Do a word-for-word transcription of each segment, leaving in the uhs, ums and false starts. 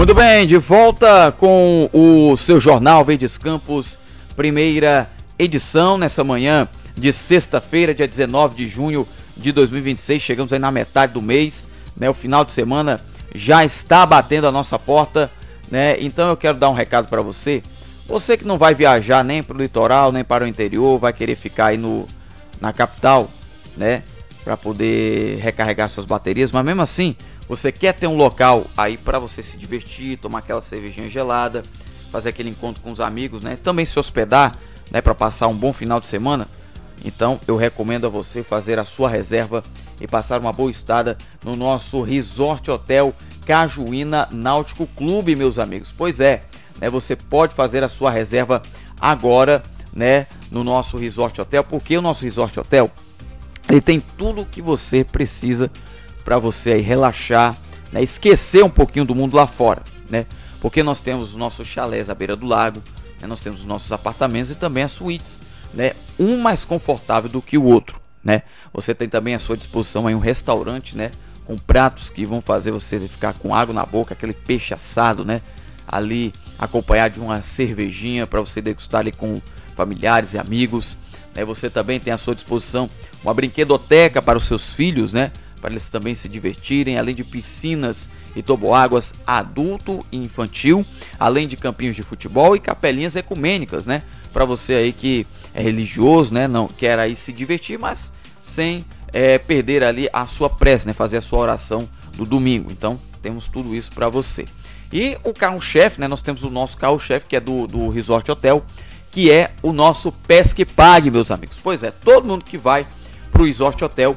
Muito bem, de volta com o seu Jornal Verdes Campos, primeira edição, nessa manhã de sexta-feira, dia dezenove de junho de dois mil e vinte e seis. Chegamos aí na metade do mês, né? O final de semana já está batendo a nossa porta, né? Então eu quero dar um recado para você. Você que não vai viajar nem para o litoral, nem para o interior, vai querer ficar aí no, na capital, né? Para poder recarregar suas baterias, mas mesmo assim, você quer ter um local aí para você se divertir, tomar aquela cervejinha gelada, fazer aquele encontro com os amigos, né? Também se hospedar, né? Para passar um bom final de semana. Então eu recomendo a você fazer a sua reserva e passar uma boa estada no nosso Resort Hotel Cajuína Náutico Clube, meus amigos. Pois é, né? Você pode fazer a sua reserva agora, né? No nosso Resort Hotel, porque o nosso Resort Hotel ele tem tudo o que você precisa para você aí relaxar, né? Esquecer um pouquinho do mundo lá fora, né? Porque nós temos os nossos chalés à beira do lago, né? Nós temos os nossos apartamentos e também as suítes, né? Um mais confortável do que o outro, né? Você tem também à sua disposição aí um restaurante, né? Com pratos que vão fazer você ficar com água na boca, aquele peixe assado, né? Ali acompanhado de uma cervejinha para você degustar ali com familiares e amigos, né? Você também tem à sua disposição uma brinquedoteca para os seus filhos, né? Para eles também se divertirem, além de piscinas e toboáguas adulto e infantil, além de campinhos de futebol e capelinhas ecumênicas, né? Para você aí que é religioso, né? Não quer aí se divertir, mas sem é, perder ali a sua prece, né? Fazer a sua oração do domingo. Então temos tudo isso para você. E o carro-chefe, né? Nós temos o nosso carro-chefe que é do, do Resort Hotel, que é o nosso Pesque Pague, meus amigos. Pois é, todo mundo que vai para o Resort Hotel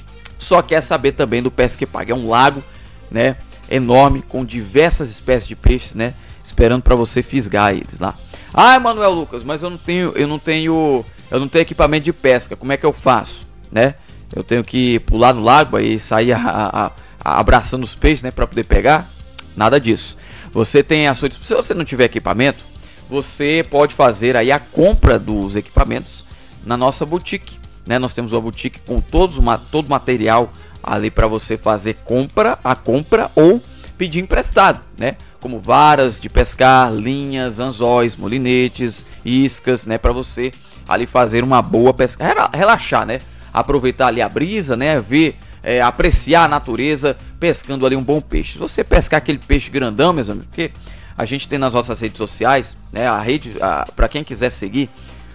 só quer saber também do Pesque Pague. É um lago, né, enorme, com diversas espécies de peixes, né, esperando para você fisgar eles lá. Ah, Manuel Lucas, mas eu não tenho, eu não tenho, eu não tenho equipamento de pesca. Como é que eu faço, né? Eu tenho que pular no lago e sair a, a, a, abraçando os peixes, né, para poder pegar? Nada disso. Você tem a sua, se você não tiver equipamento, você pode fazer aí a compra dos equipamentos na nossa boutique. Né, nós temos uma boutique com todos, todo o material ali para você fazer compra, a compra ou pedir emprestado, né? Como varas de pescar, linhas, anzóis, molinetes, iscas, né? Para você ali fazer uma boa pesca, relaxar, né? Aproveitar ali a brisa, né? Ver, é, apreciar a natureza pescando ali um bom peixe. Se você pescar aquele peixe grandão, meus amigos, porque a gente tem nas nossas redes sociais, né? A rede, para quem quiser seguir,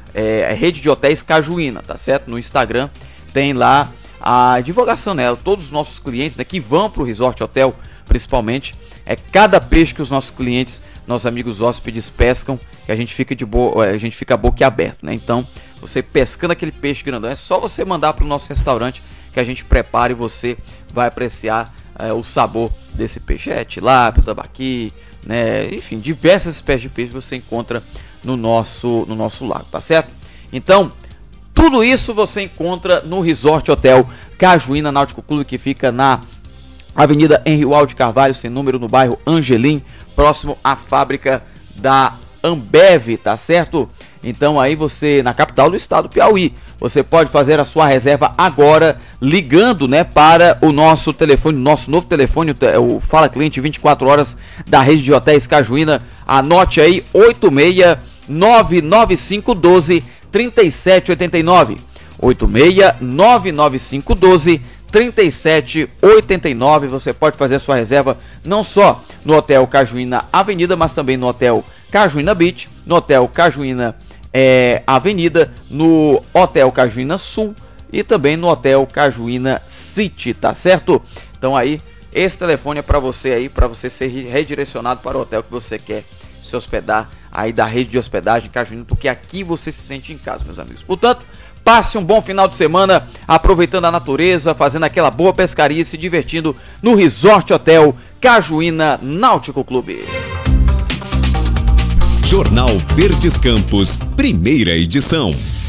é, Rede de Hotéis Cajuína, tá certo? No Instagram tem lá a divulgação, né? Todos os nossos clientes, né, que vão para o Resort Hotel, principalmente, é cada peixe que os nossos clientes, nossos amigos hóspedes pescam, que a gente fica de boa, a gente fica boquiaberto, né? Então, você pescando aquele peixe grandão, é só você mandar para o nosso restaurante que a gente prepara e você vai apreciar é, o sabor desse peixe. É tilápia, tambaqui, né? Enfim, diversas espécies de peixe você encontra no nosso, no nosso lago, tá certo? Então, tudo isso você encontra no Resort Hotel Cajuína Náutico Clube, que fica na Avenida Henriual de Carvalho, sem número, no bairro Angelim, próximo à fábrica da Ambev, tá certo? Então aí você, na capital do estado do Piauí, você pode fazer a sua reserva agora, ligando, né, para o nosso telefone, nosso novo telefone, o Fala Cliente vinte e quatro horas da Rede de Hotéis Cajuína. Anote aí, oito seis nove nove cinco um dois três sete oito nove, oito seis nove nove cinco um dois três sete oito nove. Você pode fazer a sua reserva não só no Hotel Cajuína Avenida, mas também no Hotel Cajuína Beach, no Hotel Cajuína é, Avenida, no Hotel Cajuína Sul e também no Hotel Cajuína City, tá certo? Então aí, esse telefone é para você aí, para você ser redirecionado para o hotel que você quer se hospedar aí da rede de hospedagem Cajuína, porque aqui você se sente em casa, meus amigos. Portanto, passe um bom final de semana aproveitando a natureza, fazendo aquela boa pescaria e se divertindo no Resort Hotel Cajuína Náutico Clube. Jornal Verdes Campos, primeira edição.